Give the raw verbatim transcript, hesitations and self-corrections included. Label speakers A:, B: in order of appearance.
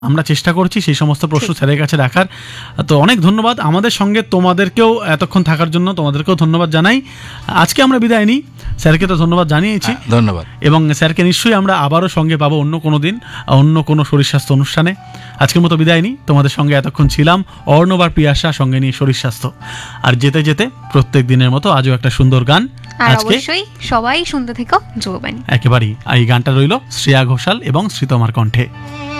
A: আমরা চেষ্টা করছি সেই সমস্ত প্রশ্ন স্যারের কাছে রাখার। তো অনেক ধন্যবাদ আমাদের সঙ্গে, তোমাদেরকেও এতক্ষণ থাকার জন্য তোমাদেরকেও ধন্যবাদ জানাই। আজকে আমরা বিদায় নিই, স্যারকে তো ধন্যবাদ জানিয়েছি,
B: ধন্যবাদ।
A: এবং স্যারকে নিশ্চয়ই আমরা আবারও সঙ্গে পাবো অন্য কোনো দিন, অন্য কোনো শরীর স্বাস্থ্য অনুষ্ঠানে। আজকের মতো বিদায় নিই, তোমাদের সঙ্গে এতক্ষণ ছিলাম অর্ণব আর পিয়াসা, সঙ্গে নিয়ে শরীর স্বাস্থ্য। আর যেতে যেতে প্রত্যেক দিনের মতো আজও একটা সুন্দর গান,
C: আর অবশ্যই সবাই শুনতে থেকো যুববাণী।
A: একেবারেই এই গানটা রইল শ্রেয়া ঘোষাল এবং শ্রীতমার কণ্ঠে।